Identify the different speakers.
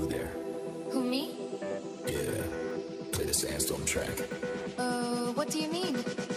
Speaker 1: there.
Speaker 2: Who, me?
Speaker 1: Yeah, play the Sandstorm track.
Speaker 2: What do you mean?